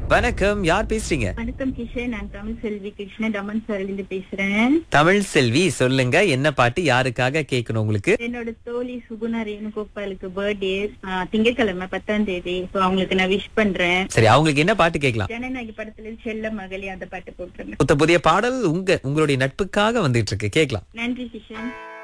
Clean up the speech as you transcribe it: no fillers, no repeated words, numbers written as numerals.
வணக்கம், யார் பேசுறீங்க? வணக்கம் கிஷன், நான் தமிழ் செல்வி கிருஷ்ணன் டமன் சாரிலிருந்து பேசுறேன். தமிழ் செல்வி, சொல்லுங்க என்ன பாட்டு யாருக்காக கேட்கணும் உங்களுக்கு? என்னோட தோழி சுகுணா ரேணுகோபாலுக்கு பர்த்டே திங்கட்கிழமை 10ஆம் தேதி. So அவங்களுக்கு நான் விஷ் பண்றேன். சரி, அவங்களுக்கு என்ன பாட்டு கேட்கலாம்? ஜனநாயகி படத்துல செல்ல மகளே அந்த பாட்டு போட்டுருங்க. புதிய பாடல் உங்களுடைய நட்புக்காக வந்துட்டு இருக்கு, கேட்கலாம். நன்றி கிஷன்.